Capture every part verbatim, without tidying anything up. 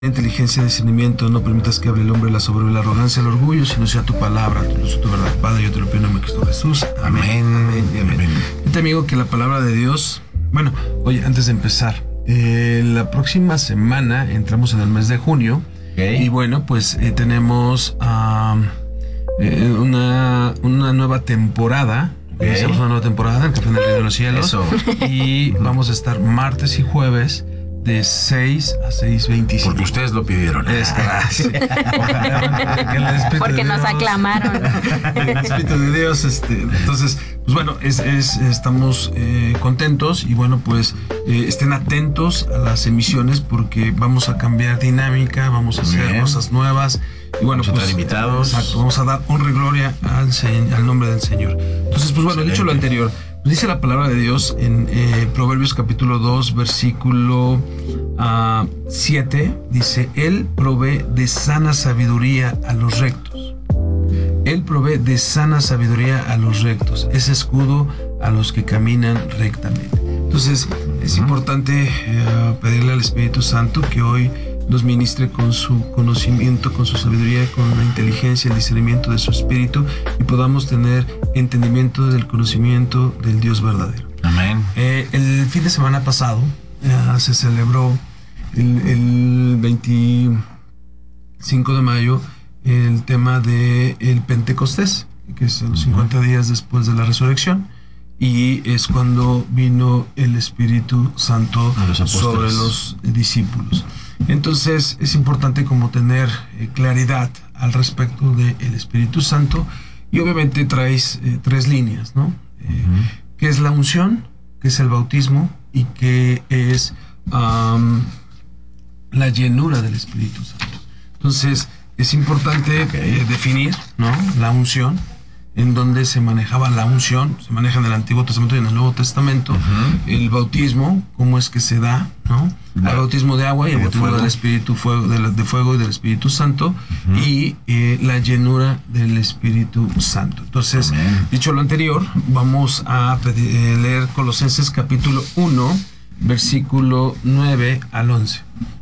Inteligencia, discernimiento, no permitas que hable el hombre, la soberbia, la arrogancia, el orgullo, sino sea tu palabra, tu luz, tu verdad, Padre. Yo te lo pido en nombre de Cristo Jesús. Amén, amén, y amén. Fíjate, amigo, que la palabra de Dios, bueno, oye, antes de empezar, eh, la próxima semana entramos en el mes de junio, okay. Y bueno, pues eh, tenemos uh, eh, una, una nueva temporada. Iniciamos okay. una nueva temporada en Café en el Reino de los Cielos. Eso. Y vamos a estar martes y jueves de seis a seis veinticinco. Porque ustedes lo pidieron. Es gracias. Ojalá, porque nos Dios, aclamaron. El Espíritu de Dios, este, entonces, pues bueno, es, es, estamos eh, contentos y bueno, pues eh, estén atentos a las emisiones porque vamos a cambiar dinámica, vamos a hacer Bien. cosas nuevas y bueno, vamos pues a estar invitados. Exacto, vamos a dar honra y gloria al, al nombre del Señor. Entonces, pues bueno, Excelente. dicho lo anterior, dice la palabra de Dios en eh, Proverbios capítulo dos, versículo uh, siete, dice, Él provee de sana sabiduría a los rectos. Él provee de sana sabiduría a los rectos. Es escudo a los que caminan rectamente. Entonces, es importante uh, pedirle al Espíritu Santo que hoy nos ministre con su conocimiento, con su sabiduría, con la inteligencia, el discernimiento de su espíritu y podamos tener entendimiento del conocimiento del Dios verdadero. Amén. Eh, el fin de semana pasado eh, se celebró el, el veinticinco de mayo el tema de el Pentecostés, que es los cincuenta uh-huh. días después de la resurrección. Y es cuando vino el Espíritu Santo los sobre los discípulos. Entonces es importante como tener eh, claridad al respecto del Espíritu Santo y obviamente traes eh, tres líneas, ¿no? Eh, uh-huh. ¿Qué es la unción? ¿Qué es el bautismo? Y qué es um, la llenura del Espíritu Santo. Entonces es importante okay. eh, definir, ¿no? La unción, en donde se manejaba la unción, se maneja en el Antiguo Testamento y en el Nuevo Testamento, uh-huh. el bautismo, cómo es que se da, ¿no? Uh-huh. El bautismo de agua y el de bautismo fuego. del Espíritu fuego, de, de fuego y del Espíritu Santo, uh-huh. y eh, la llenura del Espíritu Santo. Entonces, Amén. dicho lo anterior, vamos a pedir, eh, leer Colosenses capítulo uno, versículo nueve al once.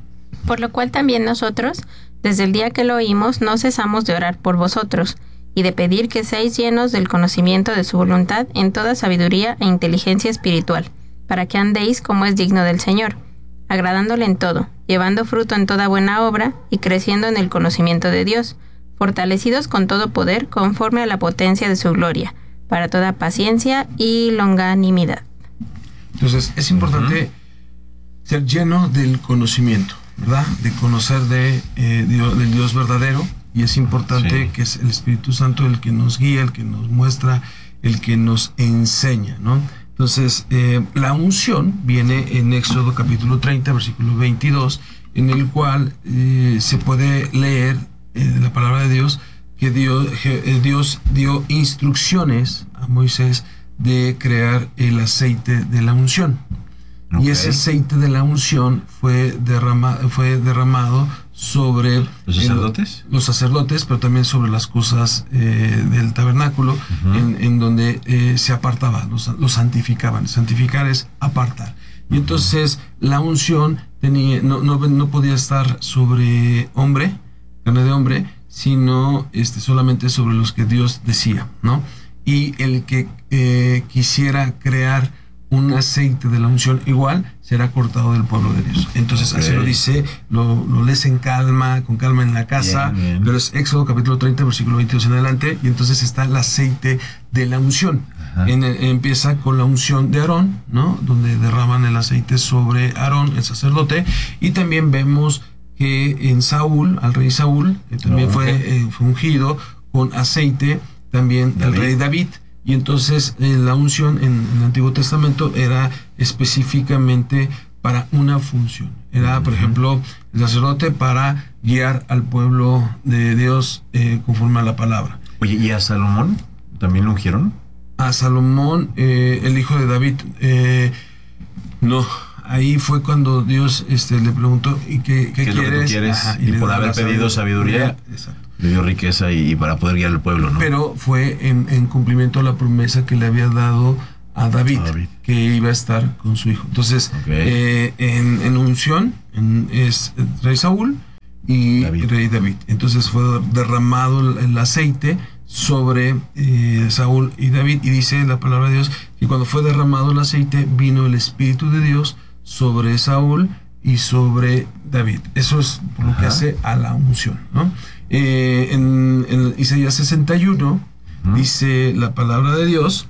Por lo cual también nosotros, desde el día que lo oímos, no cesamos de orar por vosotros, y de pedir que seáis llenos del conocimiento de su voluntad en toda sabiduría e inteligencia espiritual, para que andéis como es digno del Señor, agradándole en todo, llevando fruto en toda buena obra y creciendo en el conocimiento de Dios, fortalecidos con todo poder conforme a la potencia de su gloria, para toda paciencia y longanimidad. Entonces es importante uh-huh. ser lleno del conocimiento, ¿verdad? De conocer de, eh, Dios, del Dios verdadero. Y es importante sí. que es el Espíritu Santo el que nos guía, el que nos muestra, el que nos enseña, ¿no? Entonces, eh, la unción viene en Éxodo capítulo treinta, versículo veintidós, en el cual eh, se puede leer eh, la palabra de Dios, que Dios, que Dios dio instrucciones a Moisés de crear el aceite de la unción. Okay. Y ese aceite de la unción fue, derrama, fue derramado sobre los sacerdotes, el, los sacerdotes, pero también sobre las cosas eh, del tabernáculo, uh-huh. en, en donde eh, se apartaba, los, los santificaban. Santificar es apartar. Y uh-huh. entonces la unción tenía, no, no, no podía estar sobre hombre, carne de hombre, sino este, solamente sobre los que Dios decía, ¿no? Y el que eh, quisiera crear un aceite de la unción igual será cortado del pueblo de Dios. Entonces okay. así lo dice, lo, lo lees en calma, con calma en la casa, bien, bien. Pero es Éxodo capítulo treinta, versículo veintidós en adelante, y entonces está el aceite de la unción. En, empieza con la unción de Aarón, ¿no? Donde derraman el aceite sobre Aarón, el sacerdote, y también vemos que en Saúl, al rey Saúl, que también oh, okay. fue, eh, fue ungido con aceite, también David. el rey David. Y entonces eh, la unción en, en el Antiguo Testamento era específicamente para una función. Era, uh-huh. por ejemplo, el sacerdote para guiar al pueblo de Dios eh, conforme a la palabra. Oye, ¿y a Salomón también lo ungieron? A Salomón, eh, el hijo de David, eh, no. Ahí fue cuando Dios este, le preguntó, ¿y qué, qué, ¿Qué quieres? Es lo que tú quieres? Ajá, y, y por haber pedido sabiduría, sabiduría le dio riqueza y, y para poder guiar al pueblo, ¿no? Pero fue en, en cumplimiento a la promesa que le había dado a David, a David. que iba a estar con su hijo. Entonces, okay. eh, en, en unción en, es el rey Saúl, y David. rey David. Entonces fue derramado el, el aceite sobre eh, Saúl y David, y dice la palabra de Dios que cuando fue derramado el aceite vino el Espíritu de Dios sobre Saúl y sobre David. Eso es por lo Ajá. que hace a la unción, ¿no? Eh, en, en Isaías sesenta y uno uh-huh. dice la palabra de Dios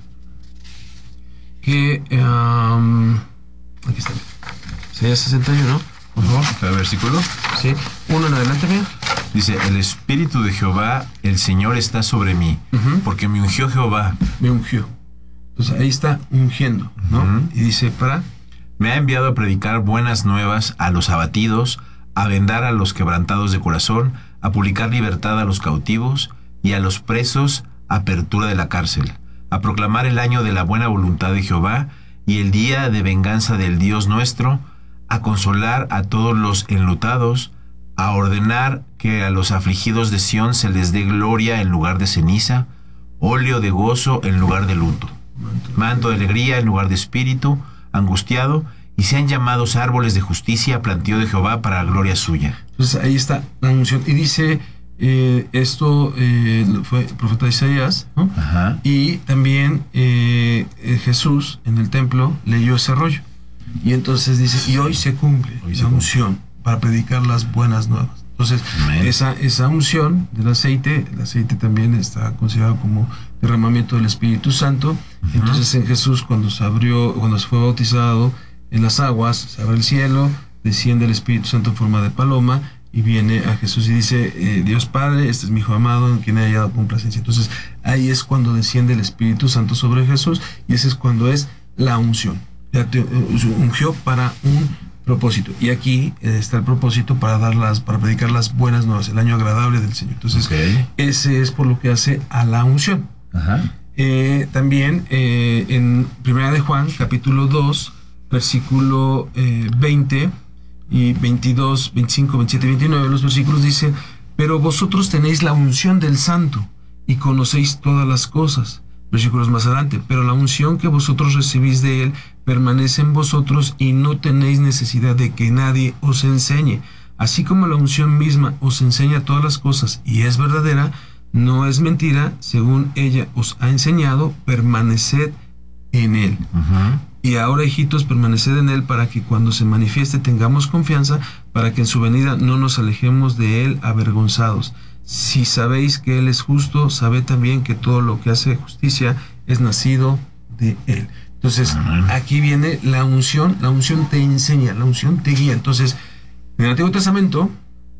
que um, aquí está Isaías sesenta y uno, por favor. ¿Cada versículo? Sí, uno en adelante, bien. Dice, el Espíritu de Jehová, el Señor está sobre mí, uh-huh. porque me ungió Jehová. Me ungió. Entonces ahí está ungiendo, ¿no? Uh-huh. Y dice, para... Me ha enviado a predicar buenas nuevas a los abatidos, a vendar a los quebrantados de corazón, a publicar libertad a los cautivos y a los presos apertura de la cárcel, a proclamar el año de la buena voluntad de Jehová y el día de venganza del Dios nuestro, a consolar a todos los enlutados, a ordenar que a los afligidos de Sión se les dé gloria en lugar de ceniza, óleo de gozo en lugar de luto, manto de alegría en lugar de espíritu angustiado, y sean llamados árboles de justicia, plantío de Jehová para la gloria suya. Entonces ahí está la unción. Y dice, eh, esto eh, fue el profeta Isaías, ¿no? Ajá. Y también eh, Jesús en el templo leyó ese rollo. Y entonces dice, y hoy se cumple hoy se la unción cumple. Para predicar las buenas nuevas. Entonces, esa, esa unción del aceite, el aceite también está considerado como derramamiento del Espíritu Santo. Uh-huh. Entonces en Jesús, cuando se abrió, cuando se fue bautizado en las aguas, se abre el cielo, desciende el Espíritu Santo en forma de paloma y viene a Jesús y dice, eh, Dios Padre, este es mi Hijo amado en quien he hallado complacencia. Entonces ahí es cuando desciende el Espíritu Santo sobre Jesús, y ese es cuando es la unción. Ya te, uh, ungió para un propósito, y aquí eh, está el propósito para dar las, para predicar las buenas nuevas, el año agradable del Señor. Entonces okay. ese es por lo que hace a la unción. Ajá. Eh, también eh, en Primera de Juan capítulo dos versículo eh, veinte y veintidós, veinticinco, veintisiete, veintinueve, los versículos dicen, pero vosotros tenéis la unción del Santo y conocéis todas las cosas. Versículos más adelante, pero la unción que vosotros recibís de él permanece en vosotros y no tenéis necesidad de que nadie os enseñe. Así como la unción misma os enseña todas las cosas y es verdadera, no es mentira, según ella os ha enseñado, permaneced en él. Uh-huh. Y ahora, hijitos, permaneced en él para que cuando se manifieste tengamos confianza, para que en su venida no nos alejemos de él avergonzados. Si sabéis que él es justo, sabed también que todo lo que hace justicia es nacido de él. Entonces, uh-huh. aquí viene la unción. La unción te enseña, la unción te guía. Entonces, en el Antiguo Testamento,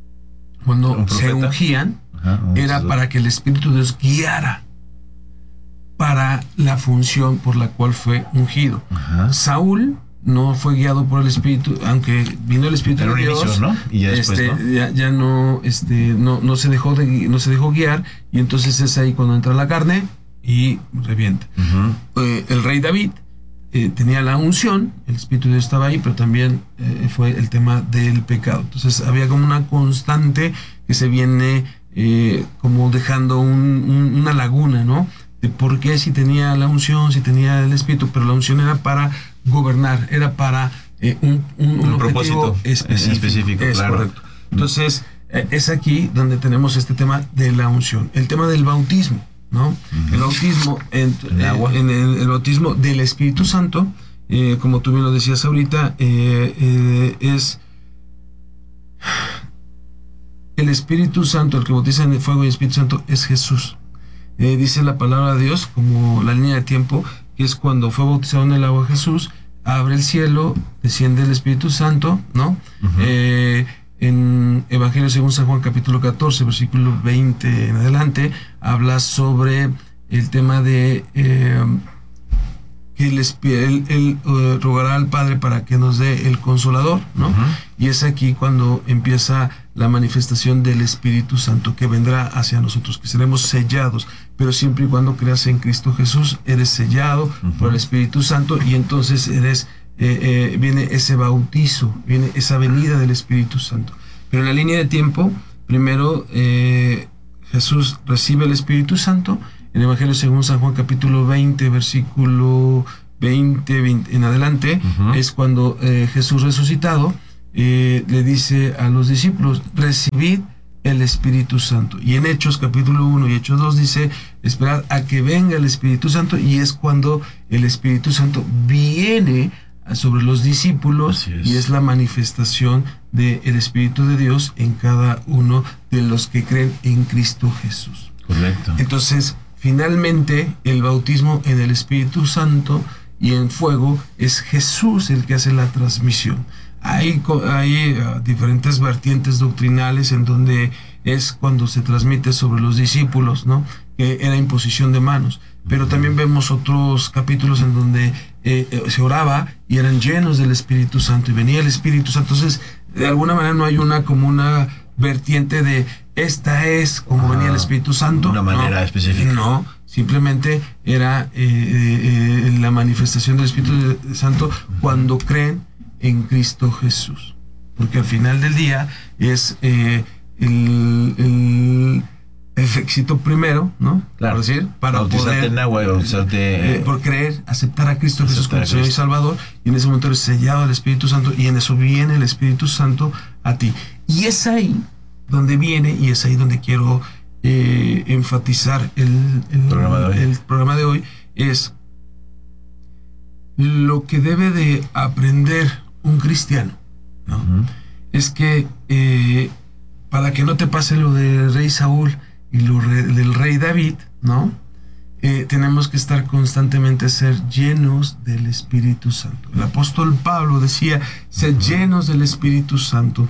cuando se ungían, uh-huh. era para que el Espíritu de Dios guiara para la función por la cual fue ungido. Uh-huh. Saúl no fue guiado por el Espíritu, aunque vino el Espíritu Era de Dios, inicio, ¿no? Y ya después, este, ¿no? Ya, ya no, este, no, no se dejó de, no se dejó guiar, y entonces es ahí cuando entra la carne y revienta. Uh-huh. Eh, el rey David eh, tenía la unción, el Espíritu de Dios estaba ahí, pero también eh, fue el tema del pecado. Entonces había como una constante que se viene eh, como dejando un, un, una laguna, ¿no? De por qué si tenía la unción, si tenía el Espíritu, pero la unción era para gobernar, era para eh, un, un, un, un propósito específico, específico es claro. Correcto. Entonces eh, es aquí donde tenemos este tema de la unción, el tema del bautismo, ¿no? Uh-huh. El bautismo en, el, agua. Eh, en el, el bautismo del Espíritu Santo, eh, como tú bien lo decías ahorita, eh, eh, es el Espíritu Santo, el que bautiza en el fuego y el Espíritu Santo es Jesús. Eh, dice la palabra de Dios, como la línea de tiempo, que es cuando fue bautizado en el agua Jesús, abre el cielo, desciende el Espíritu Santo, ¿no? Uh-huh. Eh, en Evangelio según San Juan capítulo catorce, versículo veinte en adelante, habla sobre el tema de eh, que él, él, él uh, rogará al Padre para que nos dé el Consolador, ¿no? Uh-huh. Y es aquí cuando empieza la manifestación del Espíritu Santo que vendrá hacia nosotros, que seremos sellados, pero siempre y cuando creas en Cristo Jesús, eres sellado uh-huh. por el Espíritu Santo, y entonces eres eh, eh, viene ese bautizo, viene esa venida del Espíritu Santo. Pero en la línea de tiempo, primero eh, Jesús recibe el Espíritu Santo. En el Evangelio según San Juan capítulo veinte, versículo veinte, veinte en adelante, uh-huh. es cuando eh, Jesús resucitado eh, le dice a los discípulos, recibid el Espíritu Santo. Y en Hechos capítulo uno y Hechos dos dice, esperad a que venga el Espíritu Santo, y es cuando el Espíritu Santo viene sobre los discípulos es. y es la manifestación del Espíritu de Dios en cada uno de los que creen en Cristo Jesús. Correcto. Entonces, finalmente, el bautismo en el Espíritu Santo y en fuego es Jesús el que hace la transmisión. Hay, hay uh, diferentes vertientes doctrinales en donde es cuando se transmite sobre los discípulos, ¿no? Que era imposición de manos. Pero también vemos otros capítulos en donde eh, eh, se oraba y eran llenos del Espíritu Santo y venía el Espíritu Santo. Entonces, de alguna manera no hay una como una vertiente de esta es como ah, venía el Espíritu Santo. Una manera no, específica. No, simplemente era eh, eh, eh, la manifestación del Espíritu Santo cuando creen en Cristo Jesús. Porque al final del día es eh, el, el, el requisito primero, ¿no? Claro. Por decir, para bautizarte poder, en agua y bautizarte, eh, por creer, aceptar a Cristo Jesús como a Señor y Cristo. Salvador, y en ese momento eres sellado del Espíritu Santo, y en eso viene el Espíritu Santo a ti. Y es ahí donde viene, y es ahí donde quiero eh, enfatizar el, el, programa de hoy. el programa de hoy, es lo que debe de aprender un cristiano, ¿no? Uh-huh. Es que eh, para que no te pase lo del rey Saúl y lo re, del rey David, ¿no? Eh, tenemos que estar constantemente ser llenos del Espíritu Santo. El apóstol Pablo decía, sed uh-huh. llenos del Espíritu Santo.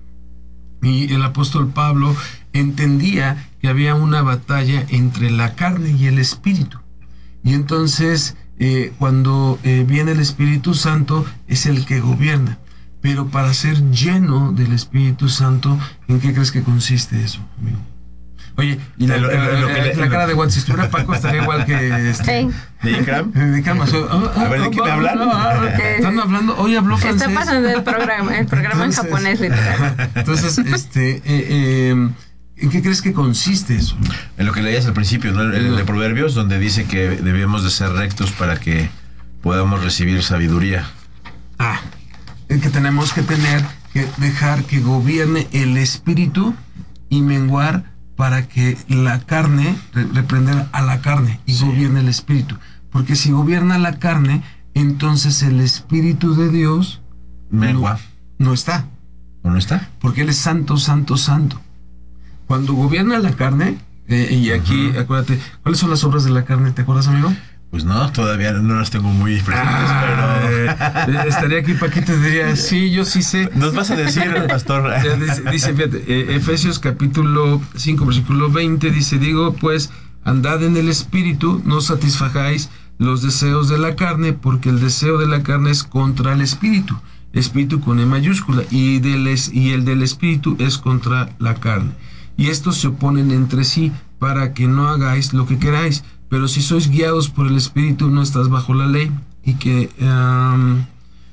Y el apóstol Pablo entendía que había una batalla entre la carne y el espíritu. Y entonces Eh, cuando eh, viene el Espíritu Santo es el que gobierna, pero para ser lleno del Espíritu Santo, ¿en qué crees que consiste eso, amigo? Oye, y la, lo, la, lo la, la, la cara de Juan, si estuviera Paco estaría igual que este, ¿De Ikram? De Ikram. Oh, a ver, ¿de qué me hablan? No, no, okay. Están hablando, hoy habló francés. Está pasando el programa, el programa entonces, en japonés, literal. Entonces, este, eh, eh, ¿en qué crees que consiste eso? En lo que leías al principio, ¿no? El de Proverbios, donde dice que debemos de ser rectos para que podamos recibir sabiduría. Ah, es que tenemos que tener que dejar que gobierne el espíritu y menguar para que la carne, reprender a la carne y sí. gobierne el espíritu. Porque si gobierna la carne, entonces el Espíritu de Dios mengua. No, no está. ¿O no está? Porque Él es santo, santo, santo. Cuando gobierna la carne, eh, y aquí, uh-huh. acuérdate, ¿cuáles son las obras de la carne? ¿Te acuerdas, amigo? Pues no, todavía no las tengo muy presentes, ah, pero... Eh, estaría aquí Paquito y te diría, sí, yo sí sé. Nos vas a decir, pastor. dice, dice, fíjate, eh, Efesios capítulo cinco, versículo veinte, dice, digo, pues, andad en el Espíritu, no satisfagáis los deseos de la carne, porque el deseo de la carne es contra el Espíritu. Espíritu con E mayúscula, y, del es, y el del Espíritu es contra la carne. Y estos se oponen entre sí, para que no hagáis lo que queráis. Pero si sois guiados por el Espíritu, no estás bajo la ley. Y que um,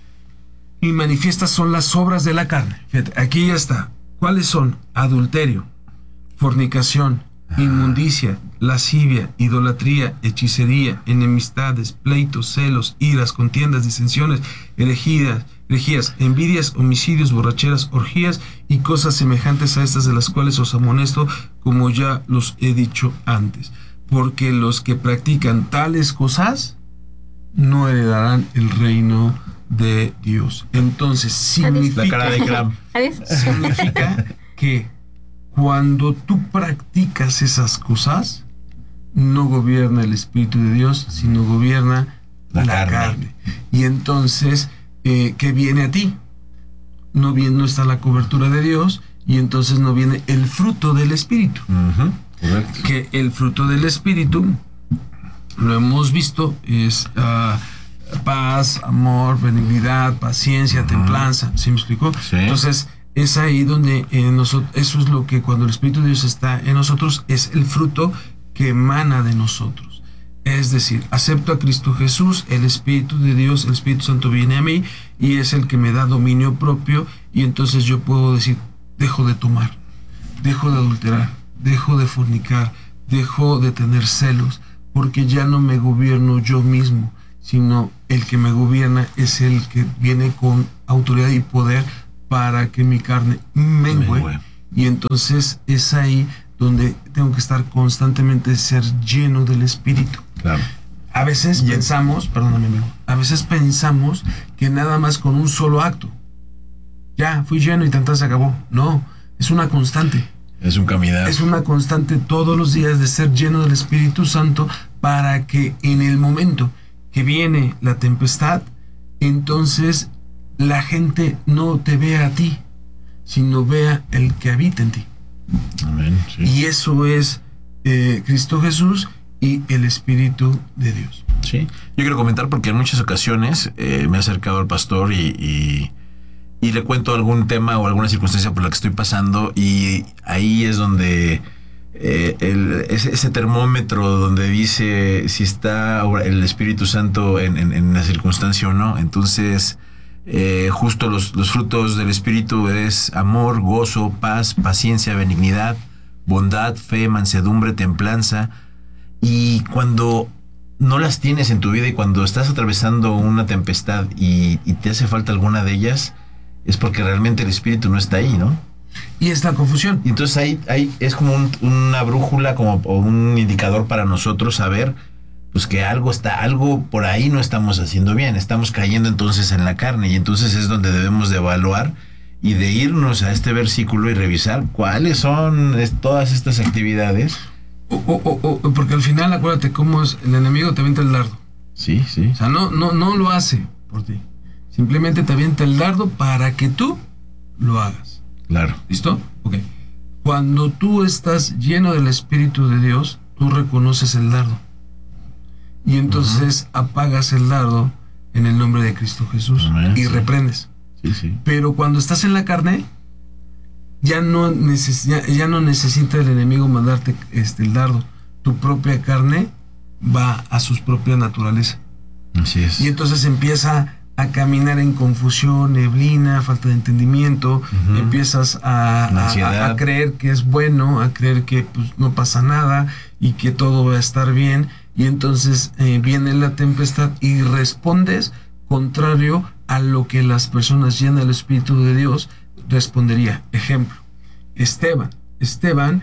y manifiestas son las obras de la carne. Fíjate, aquí ya está. ¿Cuáles son? Adulterio, fornicación, inmundicia, lascivia, idolatría, hechicería, enemistades, pleitos, celos, iras, contiendas, disensiones, herejías, herejías, envidias, homicidios, borracheras, orgías y cosas semejantes a estas, de las cuales os amonesto, como ya los he dicho antes. Porque los que practican tales cosas no heredarán el reino de Dios. Entonces significa, la cara de Ikram. significa que cuando tú practicas esas cosas, no gobierna el Espíritu de Dios, sino gobierna la, la carne. carne. Y entonces, eh, ¿qué viene a ti? No, viene, no está la cobertura de Dios, y entonces no viene el fruto del Espíritu. Uh-huh. Correcto. Que el fruto del Espíritu, lo hemos visto, es uh, paz, amor, benignidad, paciencia, uh-huh. templanza. ¿Sí me explicó? Sí. Entonces, es ahí donde eh, nosotros, eso es lo que cuando el Espíritu de Dios está en nosotros, es el fruto que emana de nosotros. Es decir, acepto a Cristo Jesús, el Espíritu de Dios, el Espíritu Santo viene a mí y es el que me da dominio propio, y entonces yo puedo decir, dejo de tomar, dejo de adulterar, dejo de fornicar, dejo de tener celos, porque ya no me gobierno yo mismo, sino el que me gobierna es el que viene con autoridad y poder para que mi carne mengue. Mengue. Y entonces es ahí donde tengo que estar constantemente, ser lleno del Espíritu. Claro. A veces Y- pensamos, perdóname amigo, a veces pensamos que nada más con un solo acto, ya fui lleno y tantas se acabó. No, es una constante. Es un caminazo. Es una constante todos los días de ser lleno del Espíritu Santo para que en el momento que viene la tempestad, entonces la gente no te vea a ti, sino vea el que habita en ti. Amén. Sí. Y eso es eh, Cristo Jesús y el Espíritu de Dios. Sí. Yo quiero comentar porque en muchas ocasiones eh, me he acercado al pastor y, y, y le cuento algún tema o alguna circunstancia por la que estoy pasando, y ahí es donde eh, el, ese, ese termómetro donde dice si está el Espíritu Santo en, en, en la circunstancia o no. Entonces, eh, justo los, los frutos del Espíritu es amor, gozo, paz, paciencia, benignidad, bondad, fe, mansedumbre, templanza. Y cuando no las tienes en tu vida y cuando estás atravesando una tempestad y, y te hace falta alguna de ellas, es porque realmente el Espíritu no está ahí, ¿no? Y es la confusión. Y entonces ahí, ahí es como un- una brújula, como o un indicador para nosotros saber pues que algo está, algo por ahí no estamos haciendo bien, estamos cayendo entonces en la carne, y entonces es donde debemos de evaluar y de irnos a este versículo y revisar cuáles son es- todas estas actividades. O, o- o- o- porque al final, acuérdate cómo es, el enemigo te avienta el dardo. Sí, sí. O sea, no, no, no lo hace por ti. Simplemente te avienta el dardo para que tú lo hagas. Claro. ¿Listo? Ok. Cuando tú estás lleno del Espíritu de Dios, tú reconoces el dardo. Y entonces apagas el dardo en el nombre de Cristo Jesús. Amén, Y sí. reprendes. Sí, sí. Pero cuando estás en la carne, ya no, neces- ya, ya no necesita el enemigo mandarte este, el dardo. Tu propia carne va a su propia naturaleza. Así es. Y entonces empieza a caminar en confusión, neblina, falta de entendimiento. Ujú. Empiezas a, La a- ansiedad. a creer que es bueno, a creer que pues, no pasa nada y que todo va a estar bien. Y entonces eh, viene la tempestad y respondes contrario a lo que las personas llenas del Espíritu de Dios respondería. Ejemplo, Esteban. Esteban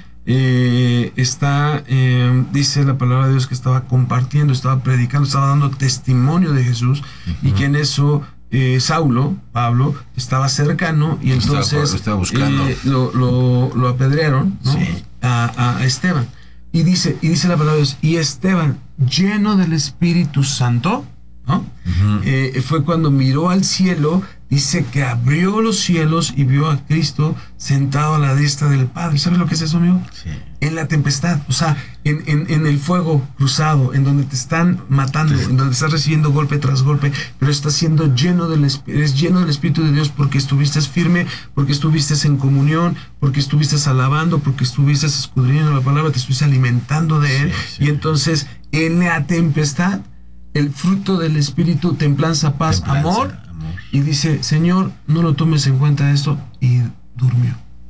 eh, está, eh, dice la palabra de Dios que estaba compartiendo, estaba predicando, estaba dando testimonio de Jesús. Y que en eso eh, Saulo, Pablo, estaba cercano y Estaba- entonces lo estaba buscando. eh, lo, lo, lo apedrearon, ¿no? Sí. a, a Esteban. Y dice, y dice la palabra de Dios, y Esteban, lleno del Espíritu Santo, ¿no? Ujú. Eh, fue cuando miró al cielo, dice que abrió los cielos y vio a Cristo sentado a la diestra del Padre. ¿Sabes lo que es eso, amigo? Sí. En la tempestad, o sea, en, en, en el fuego cruzado, en donde te están matando, en donde estás recibiendo golpe tras golpe, pero estás siendo lleno del Espíritu, eres lleno del Espíritu de Dios porque estuviste firme, porque estuviste en comunión, porque estuviste alabando, porque estuviste escudriñando la palabra, te estuviste alimentando de Él. Sí, sí. Y entonces, en la tempestad, el fruto del Espíritu, templanza, paz, Templanza, amor, amor. y dice, Señor, no lo tomes en cuenta esto, y durmió.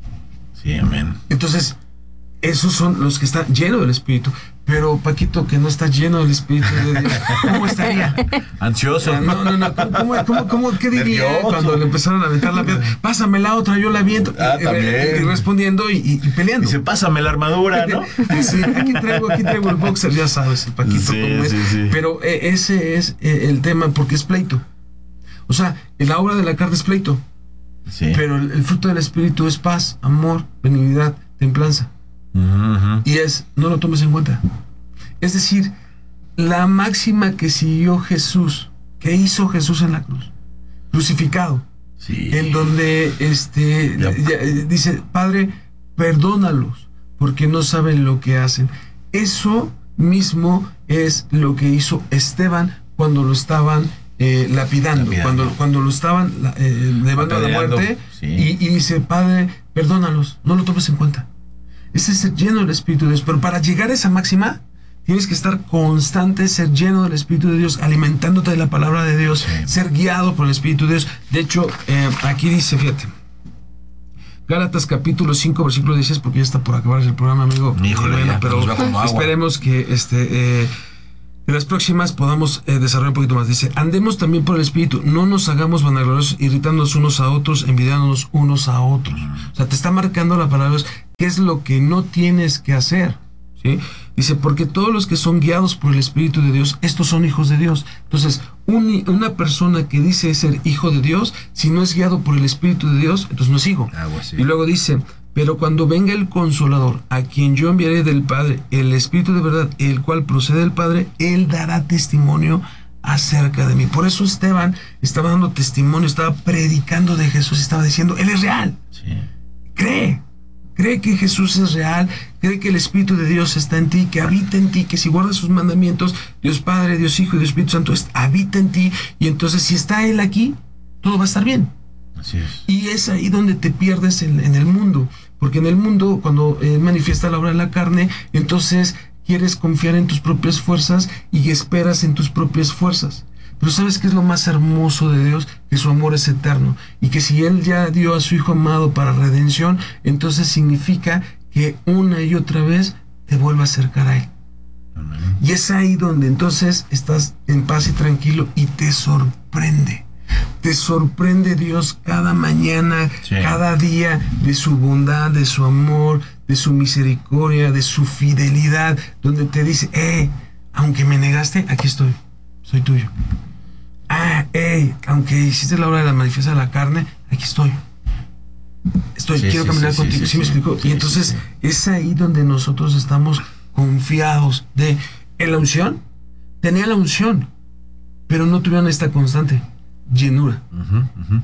Sí, amén. Entonces, esos son los que están llenos del Espíritu. Pero Paquito, que no está lleno del Espíritu de Dios, ¿cómo estaría? Ansioso. Ah, No, no, no. ¿Cómo, cómo, cómo, qué diría Nervioso. cuando le empezaron a aventar la piedra? Pásame la otra, yo la aviento. Ah, y, también. y respondiendo y, y- y peleando. Dice, pásame la armadura, ¿no? Sí, aquí traigo, aquí traigo el boxer, ya sabes, el Paquito Sí, cómo es. sí, sí. Pero eh, ese es eh, el tema, porque es pleito. O sea, la obra de la carne es pleito. Sí. Pero el, el fruto del Espíritu es paz, amor, benignidad, templanza. Ujú, ujú. Y es, no lo tomes en cuenta. Es decir, la máxima que siguió Jesús, que hizo Jesús en la cruz, crucificado, Sí. en donde este Ya. ya, eh, dice, Padre, perdónalos, porque no saben lo que hacen. Eso mismo es lo que hizo Esteban cuando lo estaban eh, lapidando, Lapidando. cuando, cuando lo estaban eh, llevando a la Apedreando, muerte, sí. y, y dice, Padre, perdónalos, no lo tomes en cuenta. Ese es ser lleno del Espíritu de Dios. Pero para llegar a esa máxima, tienes que estar constante, ser lleno del Espíritu de Dios, alimentándote de la palabra de Dios, Sí. ser guiado por el Espíritu de Dios. De hecho, eh, aquí dice, fíjate, Gálatas capítulo cinco, versículo dieciséis, porque ya está por acabar el programa, amigo. Híjole, Bueno, ya, pero nos va como agua. esperemos que este... eh, en las próximas podamos eh, desarrollar un poquito más. Dice, andemos también por el Espíritu, no nos hagamos vanagloriosos, irritándonos unos a otros, envidiándonos unos a otros. O sea, te está marcando la palabra de Dios, qué es lo que no tienes que hacer. ¿Sí? Dice, porque todos los que son guiados por el Espíritu de Dios, estos son hijos de Dios. Entonces, un, una persona que dice ser hijo de Dios, si no es guiado por el Espíritu de Dios, entonces no es hijo. Agua, sí. Y luego dice, pero cuando venga el Consolador, a quien yo enviaré del Padre, el Espíritu de verdad, el cual procede del Padre, él dará testimonio acerca de mí. Por eso Esteban estaba dando testimonio, estaba predicando de Jesús, estaba diciendo, él es real. Sí. Cree. Cree que Jesús es real, cree que el Espíritu de Dios está en ti, que habita en ti, que si guardas sus mandamientos, Dios Padre, Dios Hijo y Dios Espíritu Santo es, habita en ti, y entonces si está Él aquí, todo va a estar bien. Así es. Y es ahí donde te pierdes en, en el mundo, porque en el mundo, cuando Él manifiesta la obra de la carne, entonces quieres confiar en tus propias fuerzas y esperas en tus propias fuerzas. Pero ¿sabes qué es lo más hermoso de Dios? Que su amor es eterno. Y que si Él ya dio a su Hijo amado para redención, entonces significa que una y otra vez te vuelve a acercar a Él. Amén. Y es ahí donde entonces estás en paz y tranquilo y te sorprende. Te sorprende Dios cada mañana, Sí. cada día, de su bondad, de su amor, de su misericordia, de su fidelidad, donde te dice, eh, aunque me negaste, aquí estoy, soy tuyo. Ah, hey, aunque hiciste la obra de la manifiesta de la carne, aquí estoy. Estoy, Sí, quiero sí, caminar sí, contigo. sí, ¿Sí, sí, me sí. explico? Sí, y entonces sí, sí. es ahí donde nosotros estamos confiados de, en la unción, tenía la unción, pero no tuvieron esta constante llenura. Ujú, ujú.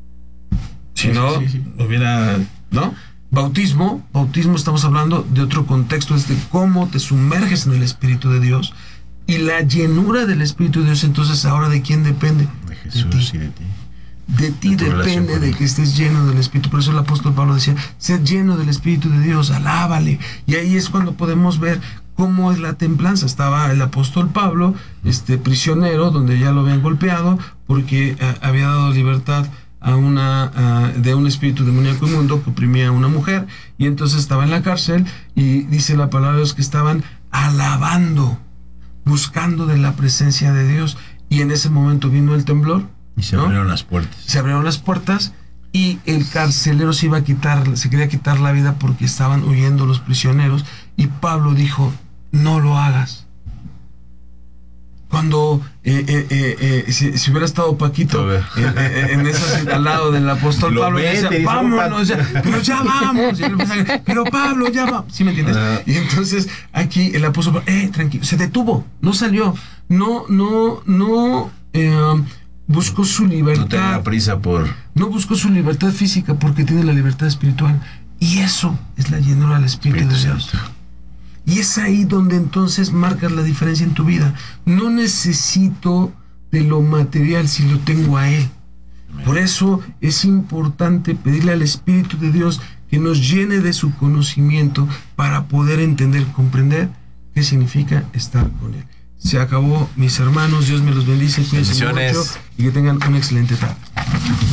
Si Sí, no, sí, sí. hubiera, ¿no? Bautismo, bautismo estamos hablando de otro contexto, es de cómo te sumerges en el Espíritu de Dios. Y la llenura del Espíritu de Dios, entonces, ¿ahora de quién depende? De Jesús ti. y de ti. De ti De tu relación depende con de Él. que estés lleno del Espíritu. Por eso el apóstol Pablo decía, sed lleno del Espíritu de Dios, alábale. Y ahí es cuando podemos ver cómo es la templanza. Estaba el apóstol Pablo, este prisionero, donde ya lo habían golpeado, porque eh, había dado libertad a una a, de un espíritu demoníaco inmundo que oprimía a una mujer, y entonces estaba en la cárcel, y dice la palabra de Dios que estaban alabando, buscando de la presencia de Dios, y en ese momento vino el temblor. Y se ¿no? abrieron las puertas. Se abrieron las puertas y el carcelero se iba a quitar, se quería quitar la vida porque estaban huyendo los prisioneros, y Pablo dijo, no lo hagas. Cuando eh, eh, eh, eh, si, si hubiera estado Paquito eh, eh, en ese al lado del apóstol Lo Pablo, vete, decía, dice, vámonos, ya, pero ya vamos, y él empezaba a gritar, pero Pablo, ya vamos, ¿sí me entiendes? Ah. Y entonces aquí el apóstol Pablo, eh, tranquilo, se detuvo, no salió, no, no, no eh, buscó su libertad. No tenga prisa por... No buscó su libertad física porque tiene la libertad espiritual. Y eso es la llenura del Espíritu, Espíritu de Dios. Santo. Y es ahí donde entonces marcas la diferencia en tu vida. No necesito de lo material si lo tengo a Él. Por eso es importante pedirle al Espíritu de Dios que nos llene de su conocimiento para poder entender, comprender qué significa estar con Él. Se acabó, mis hermanos. Dios me los bendice. Cuídense Bendiciones. mucho y que tengan una excelente tarde.